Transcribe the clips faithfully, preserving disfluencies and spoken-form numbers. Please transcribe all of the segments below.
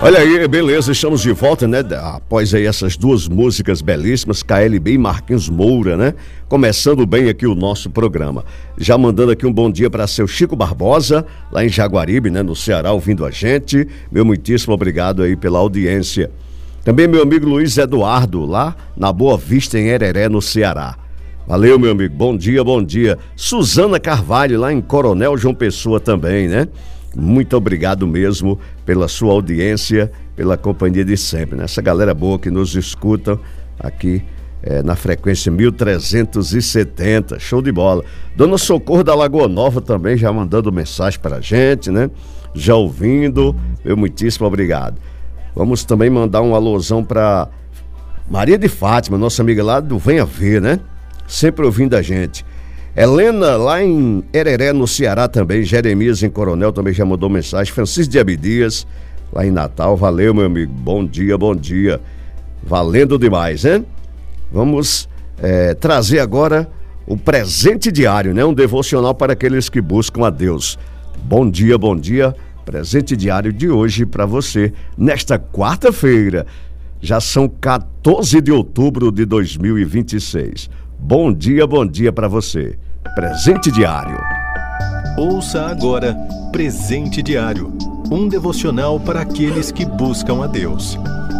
Olha aí, beleza, estamos de volta, né? Após aí essas duas músicas belíssimas, K L B e Marquinhos Moura, né? Começando bem aqui o nosso programa. Já mandando aqui um bom dia para seu Chico Barbosa, lá em Jaguaribe, né? No Ceará, ouvindo a gente. Meu muitíssimo obrigado aí pela audiência. Também meu amigo Luiz Eduardo, lá na Boa Vista, em Hereré, no Ceará. Valeu, meu amigo. Bom dia, bom dia. Suzana Carvalho, lá em Coronel João Pessoa também, né? Muito obrigado mesmo pela sua audiência, pela companhia de sempre, né? Essa galera boa que nos escuta aqui é, na frequência mil trezentos e setenta, show de bola. Dona Socorro da Lagoa Nova também já mandando mensagem pra gente, né? Já ouvindo, meu muitíssimo obrigado. Vamos também mandar um alôzão pra Maria de Fátima, nossa amiga lá do Venha Ver, né? Sempre ouvindo a gente. Helena, lá em Hereré, no Ceará também. Jeremias, em Coronel, também já mandou mensagem. Francisco de Abdias, lá em Natal. Valeu, meu amigo. Bom dia, bom dia. Valendo demais, hein? Vamos é, trazer agora o presente diário, né? Um devocional para aqueles que buscam a Deus. Bom dia, bom dia. Presente diário de hoje para você, nesta quarta-feira. Já são quatorze de outubro de dois mil e vinte e seis. Bom dia, bom dia para você. Presente diário. Ouça agora Presente Diário, um devocional para aqueles que buscam a Deus.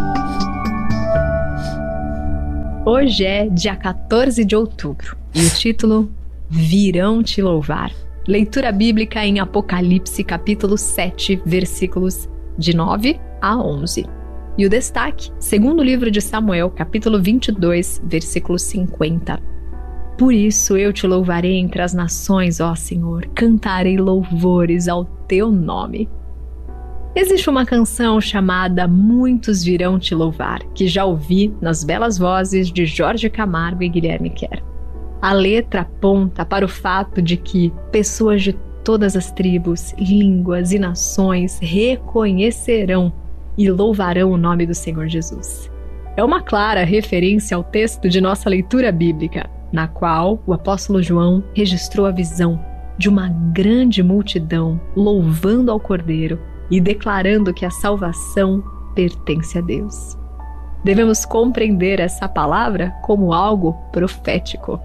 Hoje é dia quatorze de outubro e o título Virão te louvar. Leitura bíblica em Apocalipse capítulo sete, versículos de nove a onze. E o destaque, segundo livro de Samuel, capítulo vinte e dois, versículo cinquenta. Por isso eu te louvarei entre as nações, ó Senhor, cantarei louvores ao teu nome. Existe uma canção chamada Muitos Virão Te Louvar, que já ouvi nas belas vozes de Jorge Camargo e Guilherme Kerr. A letra aponta para o fato de que pessoas de todas as tribos, línguas e nações reconhecerão e louvarão o nome do Senhor Jesus. É uma clara referência ao texto de nossa leitura bíblica, na qual o apóstolo João registrou a visão de uma grande multidão louvando ao Cordeiro e declarando que a salvação pertence a Deus. Devemos compreender essa palavra como algo profético.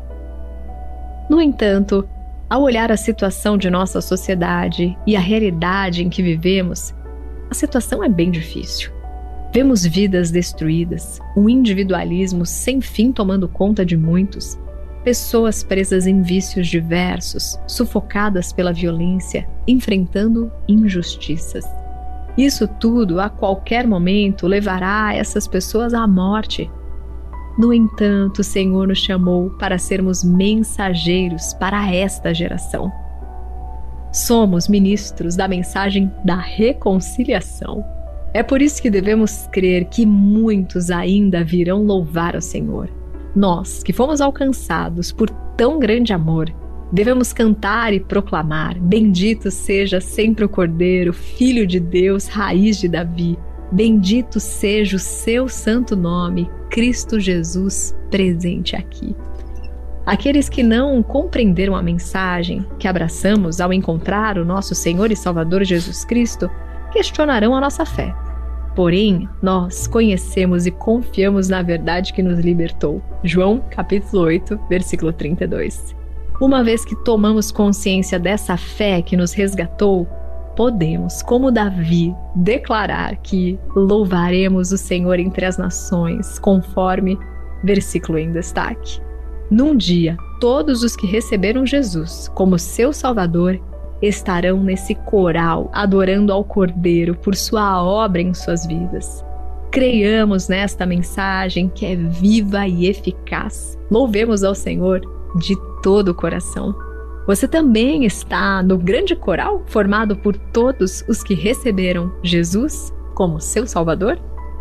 No entanto, ao olhar a situação de nossa sociedade e a realidade em que vivemos, a situação é bem difícil. Vemos vidas destruídas, um individualismo sem fim tomando conta de muitos, pessoas presas em vícios diversos, sufocadas pela violência, enfrentando injustiças. Isso tudo, a qualquer momento, levará essas pessoas à morte. No entanto, o Senhor nos chamou para sermos mensageiros para esta geração. Somos ministros da mensagem da reconciliação. É por isso que devemos crer que muitos ainda virão louvar ao Senhor. Nós, que fomos alcançados por tão grande amor, devemos cantar e proclamar: bendito seja sempre o Cordeiro, Filho de Deus, raiz de Davi. Bendito seja o seu santo nome, Cristo Jesus, presente aqui. Aqueles que não compreenderam a mensagem que abraçamos ao encontrar o nosso Senhor e Salvador Jesus Cristo, questionarão a nossa fé. Porém, nós conhecemos e confiamos na verdade que nos libertou. João, capítulo oito, versículo trinta e dois. Uma vez que tomamos consciência dessa fé que nos resgatou, podemos, como Davi, declarar que louvaremos o Senhor entre as nações, conforme versículo em destaque. Num dia, todos os que receberam Jesus como seu Salvador estarão nesse coral adorando ao Cordeiro por sua obra em suas vidas. Creiamos nesta mensagem que é viva e eficaz. Louvemos ao Senhor de todo o coração. Você também está no grande coral formado por todos os que receberam Jesus como seu Salvador?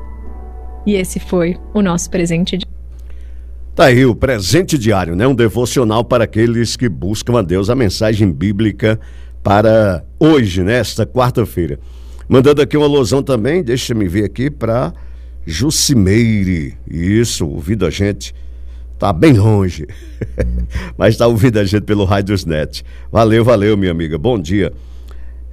E esse foi o nosso presente de Tá aí o presente diário, né? Um devocional para aqueles que buscam a Deus, a mensagem bíblica para hoje, nesta quarta-feira. Mandando aqui uma alusão também, deixa-me ver aqui, para Jucimeire. Isso, ouvindo a gente, tá bem longe, mas tá ouvindo a gente pelo Radiosnet. Valeu, valeu, minha amiga, bom dia.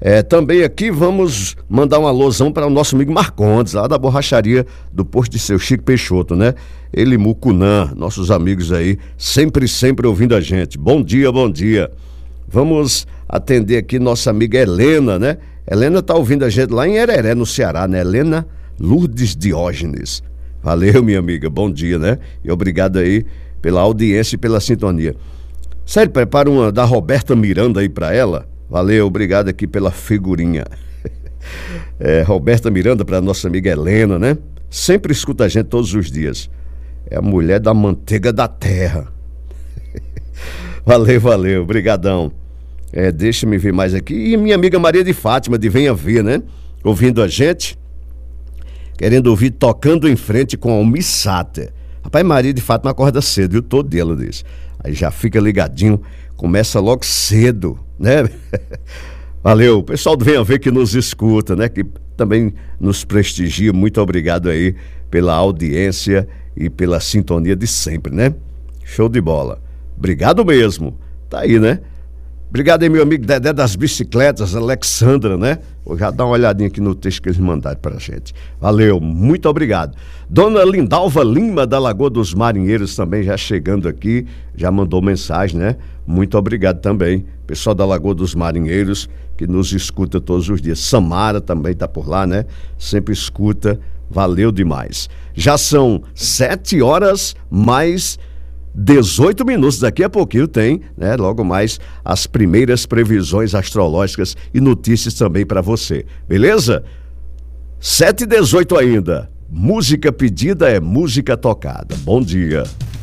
É, também aqui vamos mandar uma alusão para o nosso amigo Marcondes, lá da borracharia do posto de Seu Chico Peixoto, né? Ele, Mucunã, nossos amigos aí, sempre, sempre ouvindo a gente. Bom dia, bom dia. Vamos atender aqui nossa amiga Helena, né? Helena tá ouvindo a gente lá em Hereré, no Ceará, né? Helena Lourdes Diógenes. Valeu, minha amiga, bom dia, né? E obrigado aí pela audiência e pela sintonia. Sério, prepara uma da Roberta Miranda aí pra ela. Valeu, obrigado aqui pela figurinha. É, Roberta Miranda para nossa amiga Helena, né? Sempre escuta a gente todos os dias. É a mulher da manteiga da terra. Valeu, valeu, brigadão. É, deixa-me ver mais aqui. E minha amiga Maria de Fátima, de Venha Ver, né? Ouvindo a gente, querendo ouvir Tocando em Frente com Almir Sater. Rapaz, Maria de Fátima acorda cedo, viu? Todo dia, ela diz. Aí já fica ligadinho, começa logo cedo, né? Valeu, o pessoal do Venha Ver que nos escuta, né? Que também nos prestigia. Muito obrigado aí pela audiência e pela sintonia de sempre, né? Show de bola. Obrigado mesmo. Tá aí, né? Obrigado aí, meu amigo Dedé das Bicicletas, Alexandra, né? Vou já dar uma olhadinha aqui no texto que eles mandaram pra gente. Valeu, muito obrigado. Dona Lindalva Lima, da Lagoa dos Marinheiros, também já chegando aqui, já mandou mensagem, né? Muito obrigado também. Pessoal da Lagoa dos Marinheiros, que nos escuta todos os dias. Samara também tá por lá, né? Sempre escuta. Valeu demais. Já são sete horas mais dezoito minutos, daqui a pouquinho tem, né, logo mais as primeiras previsões astrológicas e notícias também para você, beleza? sete e dezoito ainda, música pedida é música tocada. Bom dia.